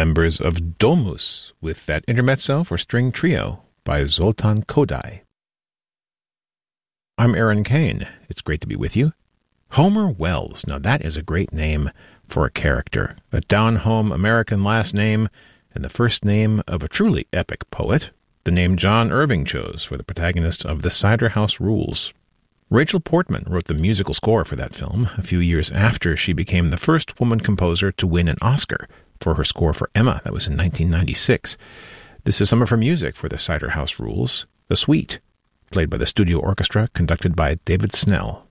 members of Domus with that intermezzo for string trio by Zoltan Kodály. I'm Aaron Kane. It's great to be with you. Homer Wells. Now that is a great name for a character. A down-home American last name and the first name of a truly epic poet, the name John Irving chose for the protagonist of The Cider House Rules. Rachel Portman wrote the musical score for that film a few years after she became the first woman composer to win an Oscar for her score for Emma. That was in 1996. This is some of her music for The Cider House Rules, the suite, played by the studio orchestra, conducted by David Snell.